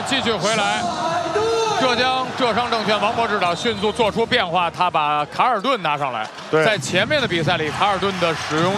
继续回来。浙商证券王博指导迅速做出变化，他把卡尔顿拿上来。在前面的比赛里，卡尔顿的使用